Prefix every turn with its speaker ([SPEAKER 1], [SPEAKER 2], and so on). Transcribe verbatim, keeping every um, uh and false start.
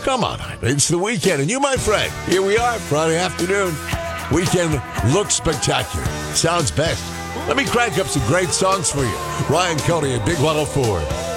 [SPEAKER 1] Come on, it's the weekend, and you, my friend, here we are, Friday afternoon. Weekend looks spectacular. Sounds best. Let me crank up some great songs for you. Ryan Cody at Big one oh four.